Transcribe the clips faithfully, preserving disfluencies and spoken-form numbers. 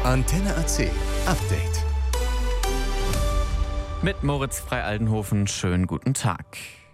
Antenne A C Update. Mit Moritz Frei-Aldenhofen, schönen guten Tag.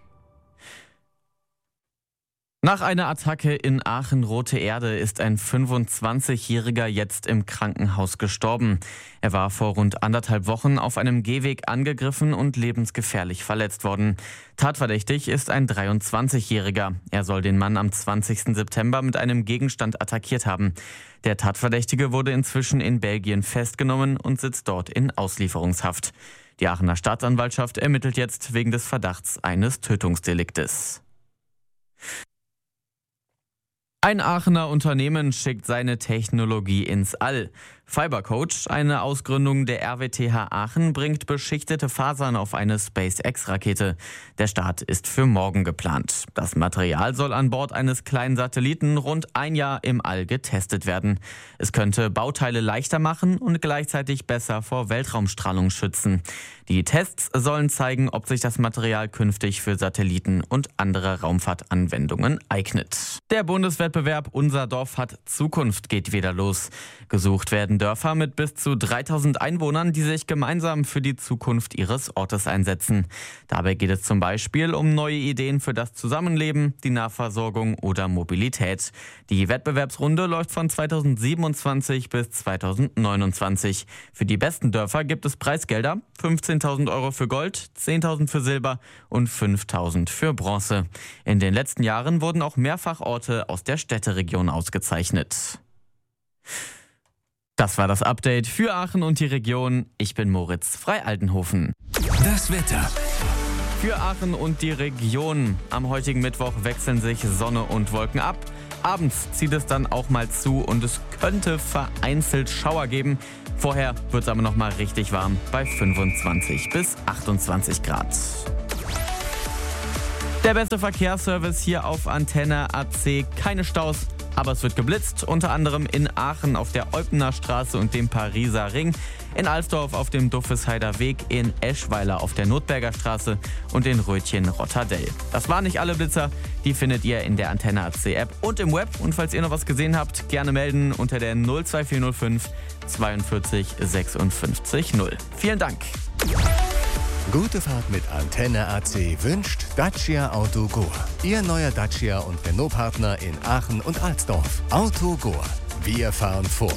Nach einer Attacke in Aachen-Rote Erde ist ein fünfundzwanzigjähriger jetzt im Krankenhaus gestorben. Er war vor rund anderthalb Wochen auf einem Gehweg angegriffen und lebensgefährlich verletzt worden. Tatverdächtig ist ein dreiundzwanzigjähriger. Er soll den Mann am zwanzigsten September mit einem Gegenstand attackiert haben. Der Tatverdächtige wurde inzwischen in Belgien festgenommen und sitzt dort in Auslieferungshaft. Die Aachener Staatsanwaltschaft ermittelt jetzt wegen des Verdachts eines Tötungsdeliktes. Ein Aachener Unternehmen schickt seine Technologie ins All. Fibercoach, eine Ausgründung der R W T H Aachen, bringt beschichtete Fasern auf eine SpaceX-Rakete. Der Start ist für morgen geplant. Das Material soll an Bord eines kleinen Satelliten rund ein Jahr im All getestet werden. Es könnte Bauteile leichter machen und gleichzeitig besser vor Weltraumstrahlung schützen. Die Tests sollen zeigen, ob sich das Material künftig für Satelliten und andere Raumfahrtanwendungen eignet. Der Bundeswettbewerb Unser Dorf hat Zukunft geht wieder los. Gesucht werden Dörfer mit bis zu dreitausend Einwohnern, die sich gemeinsam für die Zukunft ihres Ortes einsetzen. Dabei geht es zum Beispiel um neue Ideen für das Zusammenleben, die Nahversorgung oder Mobilität. Die Wettbewerbsrunde läuft von zweitausendsiebenundzwanzig bis zweitausendneunundzwanzig. Für die besten Dörfer gibt es Preisgelder, fünfzehntausend Euro für Gold, zehntausend für Silber und fünftausend für Bronze. In den letzten Jahren wurden auch mehrfach Orte aus der Städteregion ausgezeichnet. Das war das Update für Aachen und die Region. Ich bin Moritz Frei-Aldenhofen. Das Wetter. Für Aachen und die Region. Am heutigen Mittwoch wechseln sich Sonne und Wolken ab. Abends zieht es dann auch mal zu und es könnte vereinzelt Schauer geben. Vorher wird es aber noch mal richtig warm bei fünfundzwanzig bis achtundzwanzig Grad. Der beste Verkehrsservice hier auf Antenne A C. Keine Staus. Aber es wird geblitzt, unter anderem in Aachen auf der Eupener Straße und dem Pariser Ring, in Alsdorf auf dem Duffesheider Weg, in Eschweiler auf der Notberger Straße und in Rötchen-Rotterdell. Das waren nicht alle Blitzer, die findet ihr in der Antenne A C App und im Web. Und falls ihr noch was gesehen habt, gerne melden unter der null zwei vier null fünf zweiundvierzig sechsundfünfzig null. Vielen Dank. Gute Fahrt mit Antenne A C wünscht Dacia Autogor. Ihr neuer Dacia und Renault-Partner in Aachen und Alsdorf. Autogor. Wir fahren vor.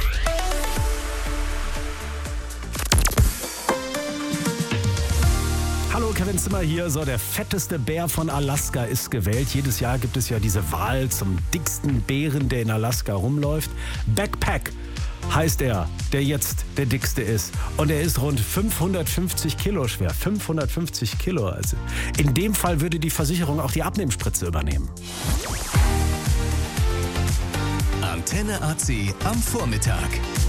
Hallo, Kevin Zimmer hier. So, der fetteste Bär von Alaska ist gewählt. Jedes Jahr gibt es ja diese Wahl zum dicksten Bären, der in Alaska rumläuft. Backpack heißt er, der jetzt der dickste ist. Und er ist rund fünfhundertfünfzig Kilo schwer. fünfhundertfünfzig Kilo. Also in dem Fall würde die Versicherung auch die Abnehmspritze übernehmen. Antenne A C am Vormittag.